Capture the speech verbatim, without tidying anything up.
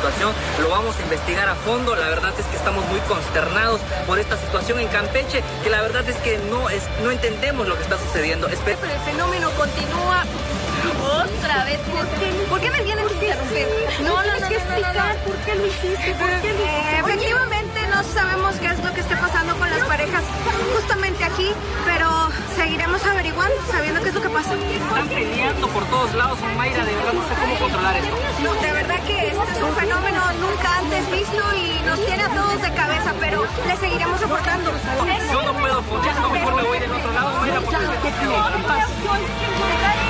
situación, lo vamos a investigar a fondo. La verdad es que estamos muy consternados por esta situación en Campeche, que la verdad es que no, es, no entendemos lo que está sucediendo. Espe- Pero el fenómeno continúa. Otra vez, ¿por qué, ¿Por qué me vienen a interrumpir? No, no, no, no, explicar por qué lo hiciste, por qué lo hiciste. Efectivamente no sabemos qué es lo que esté pasando con las parejas justamente aquí, pero seguiremos averiguando, sabiendo qué es lo que pasa. Están peleando por todos lados, Mayra, de verdad no sé cómo controlar esto. De verdad que este es un fenómeno nunca antes visto y nos tiene a todos de cabeza, pero le seguiremos reportando. Yo no puedo con esto, mejor me voy del otro lado, Mayra, porque...